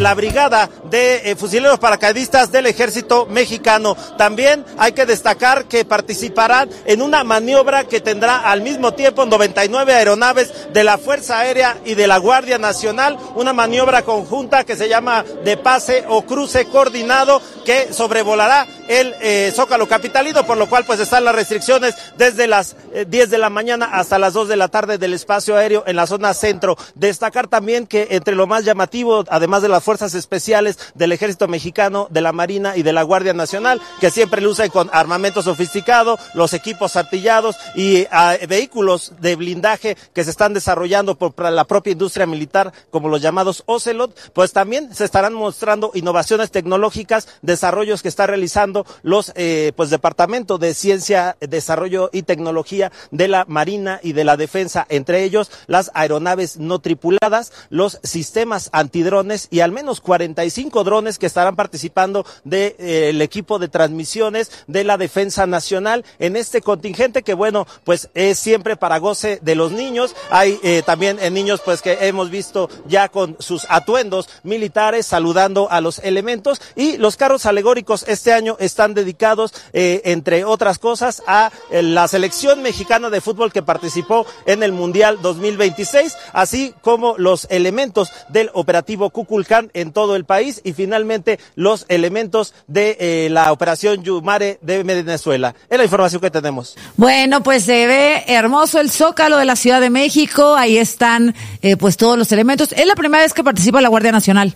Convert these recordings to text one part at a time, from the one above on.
la brigada de fusileros paracaidistas del ejército mexicano. También hay que destacar que participarán en una maniobra que tendrá al mismo tiempo 99 aeronaves de la Fuerza Aérea y de la Guardia Nacional, una maniobra conjunta que se llama de pase o cruce coordinado que sobrevolará el Zócalo capitalino, por lo cual pues están las restricciones desde las 10 de la mañana hasta las 2 de la tarde del espacio aéreo en la zona centro. Destacar también que entre lo más llamativo, además de las fuerzas especiales del ejército mexicano, de la Marina y de la Guardia Nacional, que siempre lucen con armamento sofisticado, los equipos artillados y vehículos de blindaje que se están desarrollando por la propia industria militar, como los llamados Ocelot, pues también se estarán mostrando innovaciones tecnológicas, desarrollos que está realizando los Departamento de Ciencia, Desarrollo y Tecnología de la Marina y de la Defensa, entre ellos las aeronaves no tripuladas, los sistemas antidrones y al menos 45 drones que estarán participando del equipo de transmisiones de la Defensa Nacional en este contingente que bueno, pues es siempre para goce de los niños. Hay también niños pues que hemos visto ya con sus atuendos militares saludando a los elementos, y los carros alegóricos este año están dedicados entre otras cosas a la selección mexicana de fútbol que participó en el Mundial 2026, así como los elementos del operativo Kukulcán en todo el país, y finalmente los elementos de la operación Yumare de Venezuela. Es la información que tenemos. Bueno, pues se ve hermoso el Zócalo de la Ciudad de México, ahí están pues todos los elementos. ¿Es la primera vez que participa la Guardia Nacional?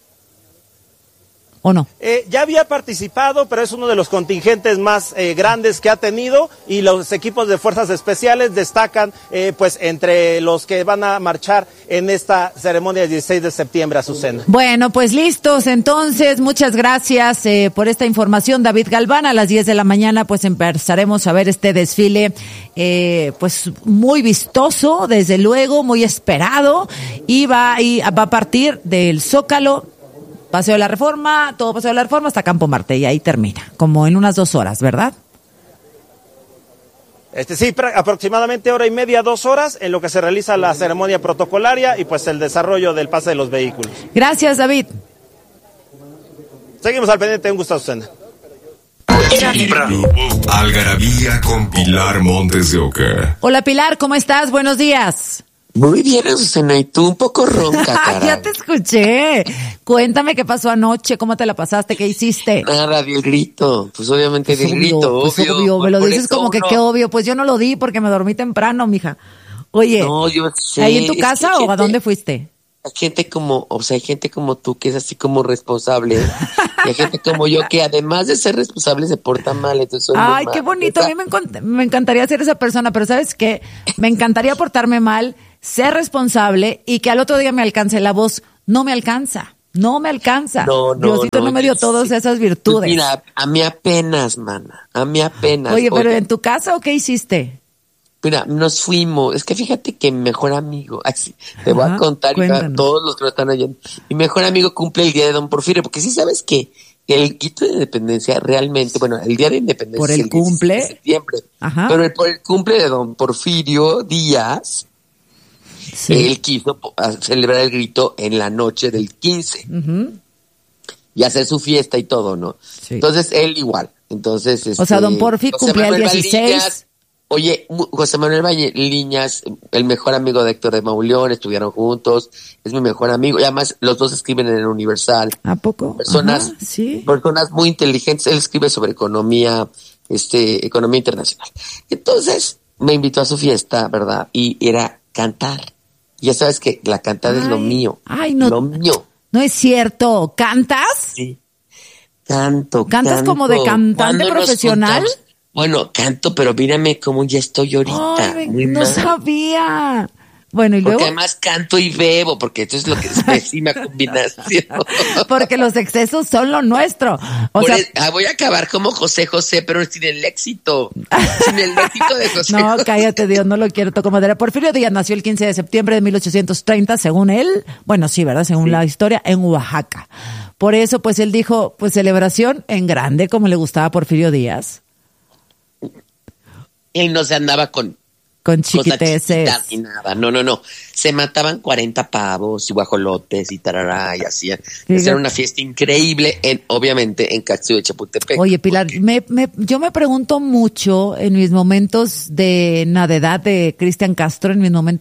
¿O no? Ya había participado, pero es uno de los contingentes más grandes que ha tenido, y los equipos de fuerzas especiales destacan pues entre los que van a marchar en esta ceremonia del 16 de septiembre, Azucena. Bueno, pues listos, entonces, muchas gracias por esta información, David Galván. A las 10 de la mañana pues empezaremos a ver este desfile pues muy vistoso, desde luego, muy esperado, y va a partir del Zócalo, Paseo de la Reforma, todo Paseo de la Reforma hasta Campo Marte, y ahí termina, como en unas 2 horas, ¿verdad? Sí, aproximadamente 1:30, 2 horas, en lo que se realiza la ceremonia protocolaria y pues el desarrollo del pase de los vehículos. Gracias, David. Seguimos al pendiente, un gusto, Susana. Algarabía con Pilar Montes de Oca. Hola, Pilar, ¿cómo estás? Buenos días. Muy bien, Azucena, y tú un poco ronca, cara. Ya te escuché. Cuéntame qué pasó anoche, cómo te la pasaste, qué hiciste. Nada, di el grito. Pues obviamente di el grito, obvio. Me lo dices como que qué obvio. Pues yo no lo di porque me dormí temprano, mija. Oye, no, yo sé. ¿Ahí en tu casa o a dónde fuiste? Hay gente como tú que es así como responsable. Y hay gente como yo que además de ser responsable se porta mal. Entonces ay, qué bonito. A mí me encantaría ser esa persona, pero ¿sabes qué? Me encantaría portarme mal, ser responsable y que al otro día me alcance la voz. No me alcanza. No, Diosito no me dio todas esas virtudes. Pues mira, a mí apenas, mana. A mí apenas. Oye, pero ¿en tu casa o qué hiciste? Mira, nos fuimos. Es que fíjate que mi mejor amigo, así, te voy a contar y a todos los que lo están oyendo. Mi mejor amigo cumple el día de Don Porfirio, porque sí sabes que el grito de independencia realmente, bueno, el día de independencia por el cumple de septiembre, pero por el cumple de Don Porfirio Díaz, sí. Él quiso celebrar el grito en la noche del 15 y hacer su fiesta y todo, ¿no? Sí. Entonces él igual. Entonces, o sea, Don Porfi cumplía el 16. Oye, José Manuel Liñas, el mejor amigo de Héctor de Mauleón, estuvieron juntos, es mi mejor amigo, y además los dos escriben en el Universal. ¿A poco? Personas muy inteligentes, él escribe sobre economía internacional. Entonces, me invitó a su fiesta, ¿verdad? Y era cantar. Ya sabes que la cantada es lo mío. Ay, no. Lo mío. No es cierto. ¿Cantas? Sí. Canto. ¿Cantas como de cantante profesional? Bueno, canto, pero mírame cómo ya estoy ahorita. Ay, no sabía. Bueno, y luego. Porque además canto y bebo, porque eso es lo que es pésima combinación. Porque los excesos son lo nuestro. Voy a acabar como José, pero sin el éxito. Sin el éxito de José. No, cállate, Dios, no lo quiero tocar madera. Porfirio Díaz nació el 15 de septiembre de 1830, según él. Bueno, sí, ¿verdad? Según la historia, en Oaxaca. Por eso, pues él dijo, pues celebración en grande, como le gustaba a Porfirio Díaz. Él no se andaba con con chiquiteces. Ni nada. No. Se mataban 40 pavos y guajolotes y tarará y hacían. Era una fiesta increíble, obviamente, en Castillo de Chapultepec. Oye, Pilar, yo me pregunto mucho en mis momentos de nadedad de Cristian Castro,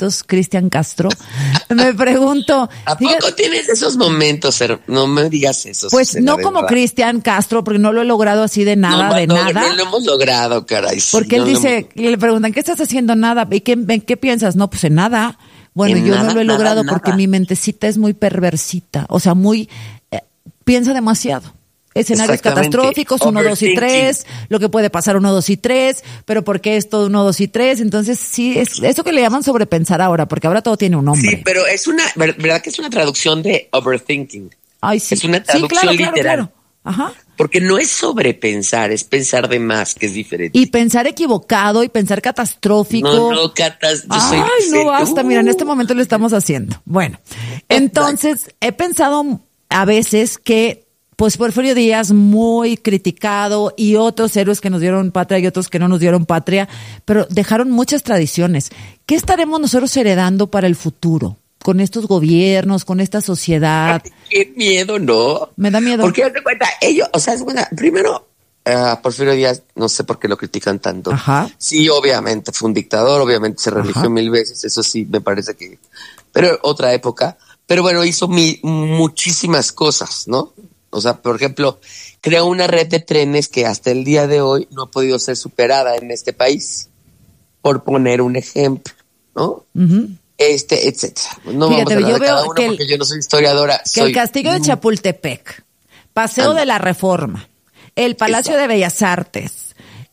me pregunto. ¿A poco tienes esos momentos? No me digas eso. Pues no como Cristian Castro, porque no lo he logrado así de nada, nada. No lo hemos logrado, caray. Porque él dice, le preguntan, ¿qué estás haciendo? Nada. ¿Y qué piensas? No, pues en nada. Bueno, yo no lo he logrado porque mi mentecita es muy perversita, o sea, muy piensa demasiado. Escenarios catastróficos, 1, 2 y 3, lo que puede pasar 1, 2 y 3, pero ¿por qué es todo 1, 2 y 3? Entonces sí, es eso que le llaman sobrepensar ahora, porque ahora todo tiene un nombre. Sí, pero ¿verdad que es una traducción de overthinking? Ay, sí. Es una traducción literal. Claro. Ajá. Porque no es sobrepensar, es pensar de más, que es diferente. Y pensar equivocado y pensar catastrófico. No, Ay, no basta, mira, en este momento lo estamos haciendo. Bueno, entonces he pensado a veces que pues Porfirio Díaz muy criticado y otros héroes que nos dieron patria y otros que no nos dieron patria, pero dejaron muchas tradiciones. ¿Qué estaremos nosotros heredando para el futuro? Con estos gobiernos, con esta sociedad. Qué miedo, ¿no? Me da miedo. Porque hazte cuenta, ellos, o sea, primero, Porfirio Díaz, no sé por qué lo critican tanto. Ajá. Sí, obviamente fue un dictador, obviamente se religió 1000 veces, eso sí, me parece que. Pero otra época. Pero bueno, hizo muchísimas cosas, ¿no? O sea, por ejemplo, creó una red de trenes que hasta el día de hoy no ha podido ser superada en este país, por poner un ejemplo, ¿no? Etcétera. No Fíjate, vamos a hablar de cada veo uno porque yo no soy historiadora. Que el Castillo de Chapultepec, Paseo de la Reforma, el Palacio de Bellas Artes,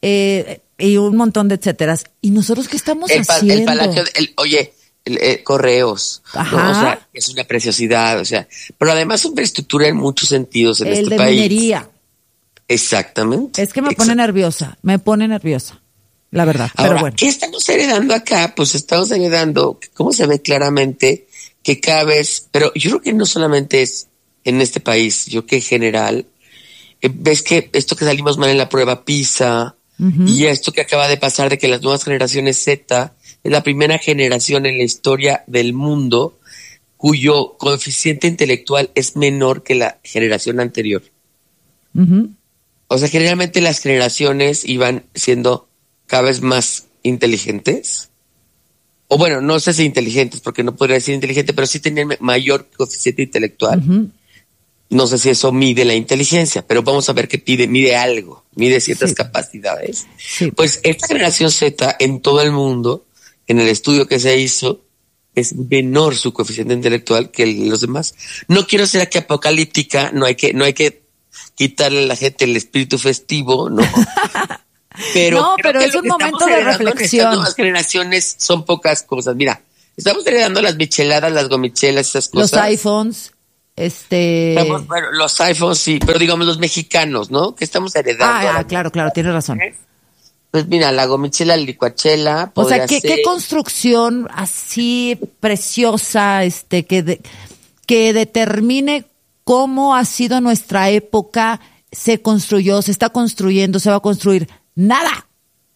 y un montón de etcéteras. ¿Y nosotros qué estamos haciendo? El Palacio, Correos, ¿no? O sea, es una preciosidad, o sea, pero además una infraestructura en muchos sentidos en este país. El de minería. Exactamente. Es que me pone nerviosa, la verdad. Ahora, pero bueno. ¿qué estamos heredando acá? Pues estamos heredando, ¿cómo se ve claramente? Que cada vez, pero yo creo que no solamente es en este país, yo creo que en general, ves que esto que salimos mal en la prueba PISA, y esto que acaba de pasar de que las nuevas generaciones Z es la primera generación en la historia del mundo cuyo coeficiente intelectual es menor que la generación anterior. O sea, generalmente las generaciones iban siendo cada vez más inteligentes. O bueno, no sé si inteligentes, porque no podría decir inteligente, pero sí tenían mayor coeficiente intelectual. No sé si eso mide la inteligencia, pero vamos a ver que mide algo, mide ciertas capacidades. Sí. Pues esta generación Z en todo el mundo, en el estudio que se hizo, es menor su coeficiente intelectual que los demás. No quiero ser aquí apocalíptica, no hay que quitarle a la gente el espíritu festivo, ¿no? Pero es un momento de reflexión. Las nuevas generaciones son pocas cosas. Mira, estamos heredando las micheladas, las gomichelas, esas cosas. Los iPhones. Bueno, los iPhones sí, pero digamos los mexicanos, ¿no? Que estamos heredando. Claro, tienes razón. Pues mira, la gomichela, la licuachela. O sea, ¿qué construcción así preciosa, que determine cómo ha sido nuestra época, se construyó, se está construyendo, se va a construir? Nada.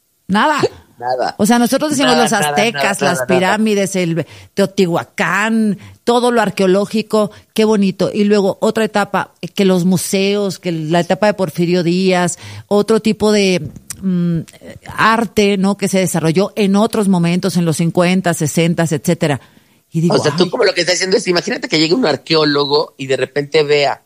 O sea, nosotros decimos los aztecas, las pirámides, el Teotihuacán, todo lo arqueológico, qué bonito. Y luego otra etapa, que los museos, que la etapa de Porfirio Díaz, otro tipo de arte, ¿no? Que se desarrolló en otros momentos, en los 50, 60, etcétera. Y digo, o sea, tú como lo que estás haciendo es, imagínate que llegue un arqueólogo y de repente vea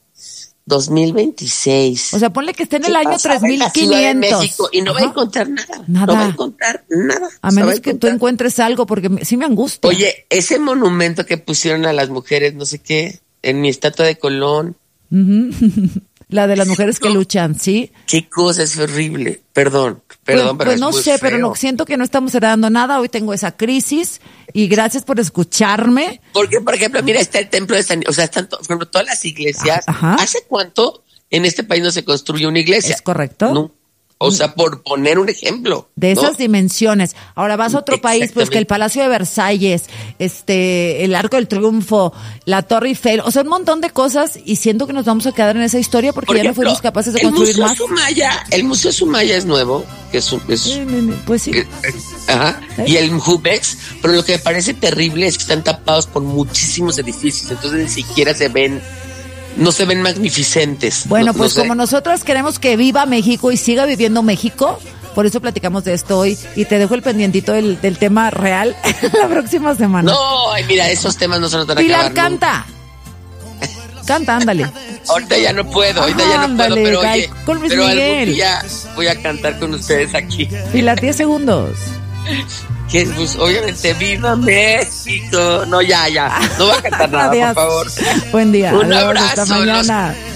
2026. O sea, ponle que esté en el año 3500. Y no va a encontrar nada. No va a encontrar nada. A menos que tú encuentres algo, porque sí me angustia. Oye, ese monumento que pusieron a las mujeres, no sé qué, en mi estatua de Colón. La de las mujeres que luchan, ¿sí? Qué cosa, es horrible. Perdón, pero es no muy sé, feo. pero no, siento que no estamos heredando nada. Hoy tengo esa crisis y gracias por escucharme. Porque, por ejemplo, mira, está el templo de San... O sea, están por ejemplo, todas las iglesias. ¿Hace cuánto en este país no se construye una iglesia? ¿Es correcto? No. O sea, por poner un ejemplo. De esas dimensiones. Ahora vas a otro país, pues que el Palacio de Versalles, el Arco del Triunfo, la Torre Eiffel, o sea, un montón de cosas, y siento que nos vamos a quedar en esa historia porque por ejemplo, ya no fuimos capaces de construir más. El Museo Sumaya es nuevo, que es pues sí. Ajá. Y el Jumex, pero lo que me parece terrible es que están tapados por muchísimos edificios, entonces ni siquiera no se ven magnificentes. Bueno, pues como nosotras queremos que viva México y siga viviendo México, por eso platicamos de esto hoy y te dejo el pendientito del tema real la próxima semana. No, ay, mira, esos temas no se nos van a Pilar, acabar. canta. Canta, ándale. Ahorita ya no puedo, pero oye, con Luis pero Miguel. algún día voy a cantar con ustedes aquí. Pilar, 10 segundos. Que pues obviamente viva México. No, ya. No voy a cantar nada, por favor. Buen día. Un Adiós, abrazo. hasta mañana.